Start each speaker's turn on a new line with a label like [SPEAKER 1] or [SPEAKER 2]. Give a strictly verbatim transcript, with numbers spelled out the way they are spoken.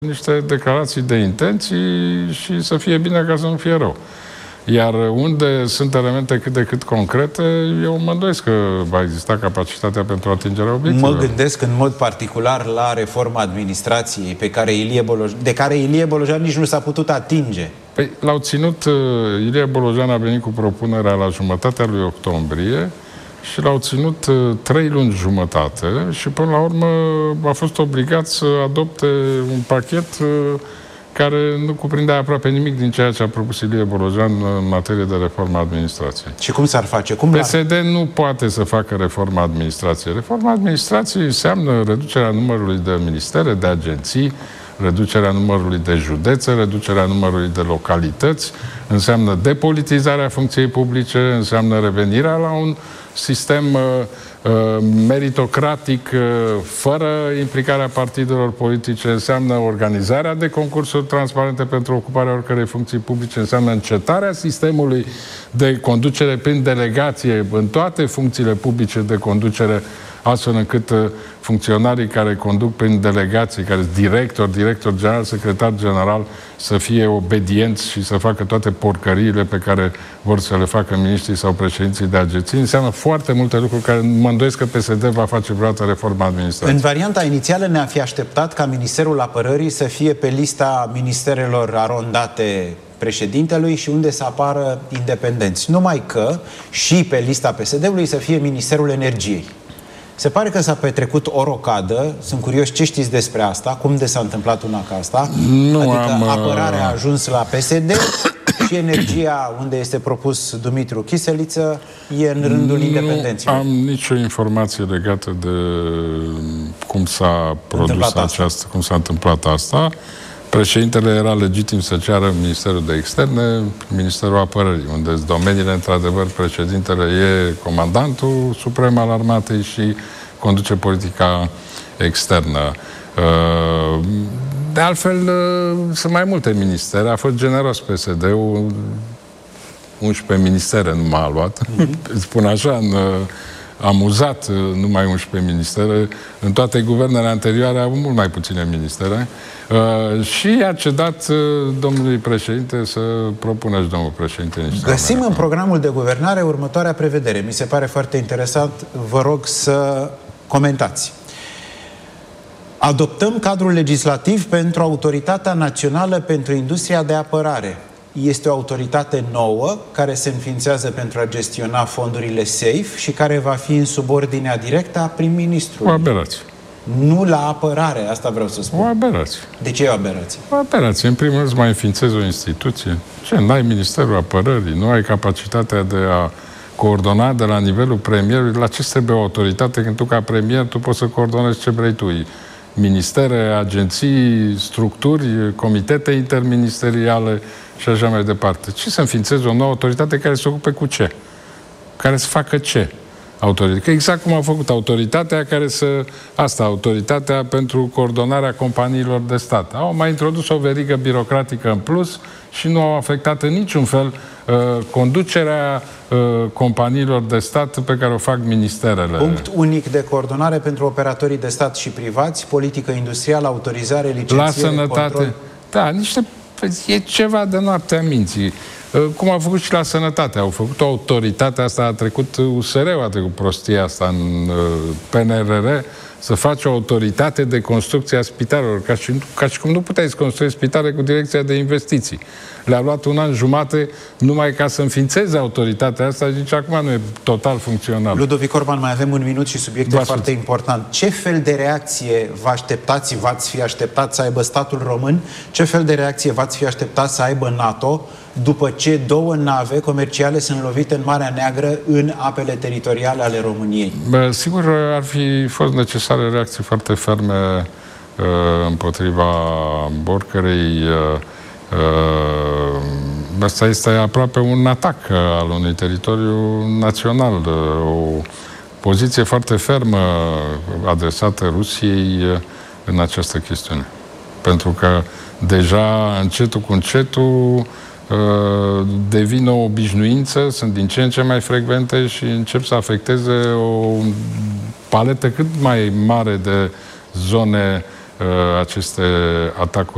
[SPEAKER 1] niște declarații de intenții și să fie bine ca să nu fie rău. Iar unde sunt elemente cât de cât concrete, eu mă îndoiesc că va exista capacitatea pentru atingerea obiectivelor.
[SPEAKER 2] Mă gândesc în mod particular la reforma administrației pe care Ilie Bolojan, de care Ilie Bolojan nici nu s-a putut atinge.
[SPEAKER 1] Păi, l-au ținut, Ilie Bolojan a venit cu propunerea la jumătatea lui octombrie și l-au ținut trei luni jumătate și până la urmă a fost obligat să adopte un pachet care nu cuprindea aproape nimic din ceea ce a propus Ilie Bolojan în materie de reformă administrației.
[SPEAKER 2] Și cum s-ar face? Cum
[SPEAKER 1] P S D nu poate să facă reforma administrației. Reforma administrației înseamnă reducerea numărului de ministere, de agenții, reducerea numărului de județe, reducerea numărului de localități, înseamnă depolitizarea funcției publice, înseamnă revenirea la un sistem uh, uh, meritocratic uh, fără implicarea partidelor politice, înseamnă organizarea de concursuri transparente pentru ocuparea oricărei funcții publice, înseamnă încetarea sistemului de conducere prin delegație în toate funcțiile publice de conducere, astfel încât uh, funcționarii care conduc prin delegații, care sunt director, director general, secretar general, să fie obedienți și să facă toate porcăriile pe care vor să le facă miniștrii sau președinții de agenții. Înseamnă foarte multe lucruri care mă îndoiesc că P S D va face vreodată reforma administrației.
[SPEAKER 2] În varianta inițială ne-a fi așteptat ca Ministerul Apărării să fie pe lista ministerelor arondate președintelui și unde să apară independenți. Numai că și pe lista P S D-ului să fie Ministerul Energiei. Se pare că s-a petrecut o rocadă. Sunt curios ce știți despre asta, cum de s-a întâmplat una ca asta.
[SPEAKER 1] Nu
[SPEAKER 2] adică
[SPEAKER 1] am,
[SPEAKER 2] apărarea a ajuns la P S D și energia, unde este propus Dumitru Chiseliță, e în rândul
[SPEAKER 1] nu
[SPEAKER 2] independenților.
[SPEAKER 1] Am nicio informație legată de cum s-a produs această, cum s-a întâmplat asta. Președintele era legitim să ceară Ministerul de Externe, Ministerul Apărării, unde sunt domeniile, într-adevăr, președintele e comandantul suprem al armatei și conduce politica externă. De altfel, sunt mai multe ministere. A fost generos P S D-ul, unsprezece ministere nu m-a luat, mm-hmm. spun așa, în, amuzat, numai unsprezece ministere. În toate guvernele anterioare au mult mai puține ministere. Uh, și a cedat uh, domnului președinte să propună și domnul președinte niște
[SPEAKER 2] Găsim
[SPEAKER 1] oameni.
[SPEAKER 2] în programul de guvernare următoarea prevedere. Mi se pare foarte interesant. Vă rog să comentați. Adoptăm cadrul legislativ pentru Autoritatea Națională pentru Industria de Apărare. Este o autoritate nouă care se înființează pentru a gestiona fondurile SAFE și care va fi în subordinea directă a prim-ministrului.
[SPEAKER 1] O aberație.
[SPEAKER 2] Nu la apărare, asta vreau să spun.
[SPEAKER 1] O aberație.
[SPEAKER 2] De ce e o aberație?
[SPEAKER 1] O aberație. În primul rând, să mai înființezi o instituție. Ce? N-ai Ministerul Apărării, nu ai capacitatea de a coordona de la nivelul premierului. La ce trebuie o autoritate când tu, ca premier, tu poți să coordonezi ce vrei tu? Ministere, agenții, structuri, comitete interministeriale și așa mai departe. Ce să înființezi o nouă autoritate care se ocupe cu ce? Care să facă ce? Autoritate. Exact cum a făcut autoritatea care să... Asta, autoritatea pentru coordonarea companiilor de stat. Au mai introdus o verigă birocratică în plus și nu au afectat în niciun fel uh, conducerea uh, companiilor de stat pe care o fac ministerele.
[SPEAKER 2] Punct unic de coordonare pentru operatorii de stat și privați, politică industrială, autorizare, licențiere,
[SPEAKER 1] la sănătate.
[SPEAKER 2] Control.
[SPEAKER 1] Da, niște... E ceva de noaptea minții. Cum au făcut și la sănătate. Au făcut o autoritate, asta a trecut U S R-ul, a trecut prostia asta în P N R R, să faci o autoritate de construcție a spitalelor, ca și, ca și cum nu puteai să construiești spitale cu direcția de investiții. Le-a luat un an jumate numai ca să înființeze autoritatea asta și zice, acum nu e total funcțional.
[SPEAKER 2] Ludovic Orban, mai avem un minut și subiectul
[SPEAKER 1] Vă
[SPEAKER 2] foarte important. Ce fel de reacție vă așteptați, v-ați fi așteptat să aibă statul român? Ce fel de reacție v-ați fi așteptat să aibă NATO după ce două nave comerciale sunt lovite în Marea Neagră în apele teritoriale ale României?
[SPEAKER 1] Bă, sigur, ar fi fost necesare reacții foarte ferme uh, împotriva oricărei uh, Uh, asta este aproape un atac al unui teritoriu național, o poziție foarte fermă adresată Rusiei în această chestiune. Pentru că deja încetul cu încetul uh, devin o obișnuință, sunt din ce în ce mai frecvente și încep să afecteze o paletă cât mai mare de zone uh, aceste atacuri